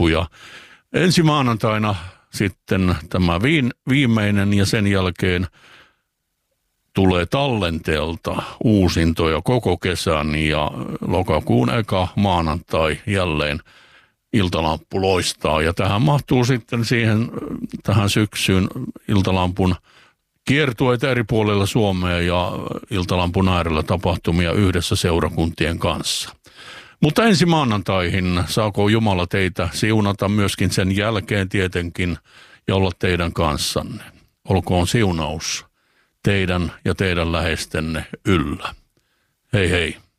loppu. Ja ensi maanantaina sitten tämä viimeinen ja sen jälkeen tulee tallenteelta uusintoja koko kesän ja lokakuun eka maanantai jälleen Iltalamppu loistaa. Ja tähän mahtuu sitten tähän syksyyn Iltalampun kiertueita eri puolilla Suomea ja Iltalampun äärellä tapahtumia yhdessä seurakuntien kanssa. Mutta ensi maanantaihin saako Jumala teitä siunata myöskin sen jälkeen tietenkin ja olla teidän kanssanne. Olkoon siunaus teidän ja teidän läheistenne yllä. Hei hei.